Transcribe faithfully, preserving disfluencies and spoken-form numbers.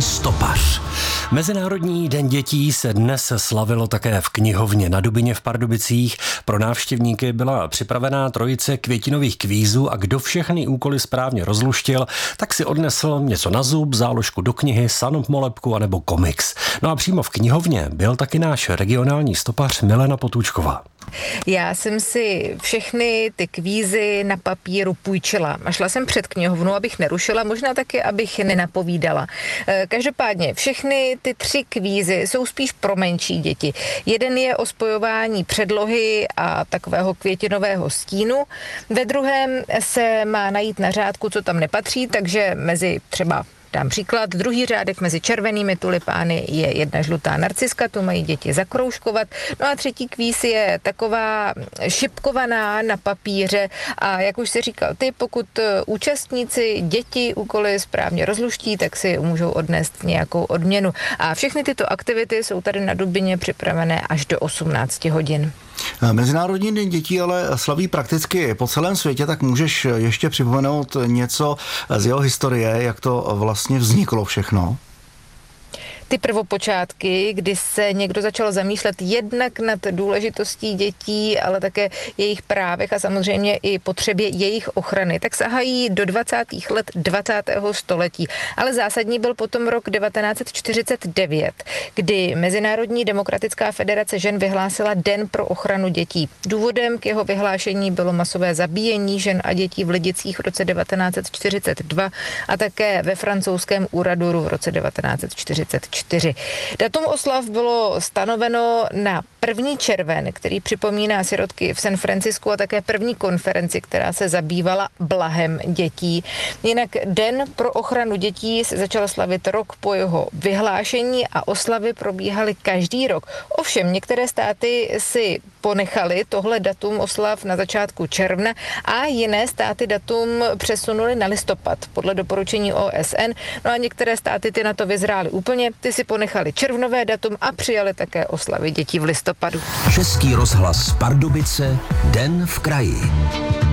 Regionální stopař. Mezinárodní den dětí se dnes slavilo také v knihovně na Dubyně v Pardubicích. Pro návštěvníky byla připravená trojice květinových kvízů a kdo všechny úkoly správně rozluštil, tak si odnesl něco na zub, záložku do knihy, samolepku anebo komiks. No a přímo v knihovně byl taky náš regionální stopař Milena Potůčková. Já jsem si všechny ty kvízy na papíru půjčila a šla jsem před knihovnu, abych nerušila, možná taky, abych nenapovídala. Každopádně všechny ty tři kvízy jsou spíš pro menší děti. Jeden je o spojování předlohy a takového květinového stínu. Ve druhém se má najít na řádku, co tam nepatří, takže mezi třeba dám příklad, druhý řádek mezi červenými tulipány je jedna žlutá narciska, tu mají děti zakroužkovat. No a třetí kvíz je taková šipkovaná na papíře a jak už se říkal ty, pokud účastníci děti úkoly správně rozluští, tak si můžou odnést nějakou odměnu. A všechny tyto aktivity jsou tady na Dubyně připravené až do osmnáct hodin. Mezinárodní den dětí ale slaví prakticky po celém světě, tak můžeš ještě připomenout něco z jeho historie, jak to vlastně vzniklo všechno? Ty prvopočátky, kdy se někdo začal zamýšlet jednak nad důležitostí dětí, ale také jejich právech a samozřejmě i potřebě jejich ochrany, tak sahají do dvacátých let dvacátého století. Ale zásadní byl potom rok devatenáct set čtyřicet devět, kdy Mezinárodní demokratická federace žen vyhlásila Den pro ochranu dětí. Důvodem k jeho vyhlášení bylo masové zabíjení žen a dětí v Lidicích v roce devatenáct set čtyřicet dva a také ve francouzském Oradouru v roce devatenáct set čtyřicet čtyři. Datum oslav bylo stanoveno na první červen, který připomíná sirotky v San Francisku a také první konferenci, která se zabývala blahem dětí. Jinak Den pro ochranu dětí se začal slavit rok po jeho vyhlášení a oslavy probíhaly každý rok. Ovšem některé státy si ponechali tohle datum oslav na začátku června a jiné státy datum přesunuli na listopad podle doporučení O S N. No a některé státy ty na to vyzrály úplně, ty si ponechali červnové datum a přijali také oslavy dětí v listopadu. Český rozhlas Pardubice, Den v kraji.